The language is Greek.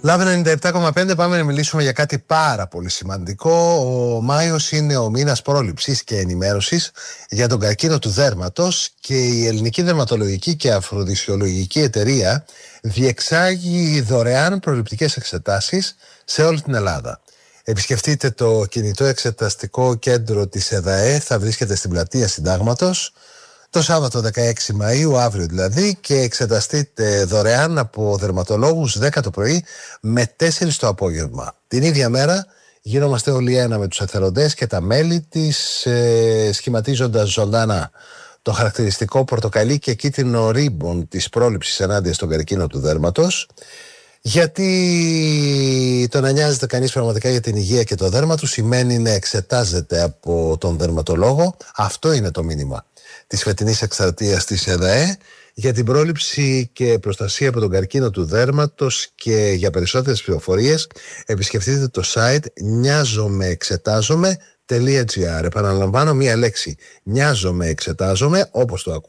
Λάβε 97,5, πάμε να μιλήσουμε για κάτι πάρα πολύ σημαντικό. Ο Μάιος είναι ο μήνας πρόληψης και ενημέρωσης για τον καρκίνο του δέρματος και η Ελληνική Δερματολογική και Αφροδισιολογική Εταιρεία διεξάγει δωρεάν προληπτικές εξετάσεις σε όλη την Ελλάδα. Επισκεφτείτε το κινητό εξεταστικό κέντρο της ΕΔΑΕ, θα βρίσκεται στην πλατεία Συντάγματος, το Σάββατο 16 Μαΐου, αύριο δηλαδή, και εξεταστείτε δωρεάν από δερματολόγους 10 το πρωί με 4 το απόγευμα. Την ίδια μέρα γινόμαστε όλοι ένα με τους εθελοντές και τα μέλη της, σχηματίζοντας ζωντανά το χαρακτηριστικό πορτοκαλί και κίτρινο ρίμπον της πρόληψης ενάντια στον καρκίνο του δέρματος. Γιατί το να νοιάζεται κανείς πραγματικά για την υγεία και το δέρμα του σημαίνει να εξετάζεται από τον δερματολόγο. Αυτό είναι το μήνυμα της φετινής εκστρατείας της ΕΔΑΕ για την πρόληψη και προστασία από τον καρκίνο του δέρματος. Και για περισσότερες πληροφορίες επισκεφτείτε το site νοιάζομεεξετάζομαι.gr. Επαναλαμβάνω μία λέξη, νοιάζομεεξετάζομαι, όπως το ακούω.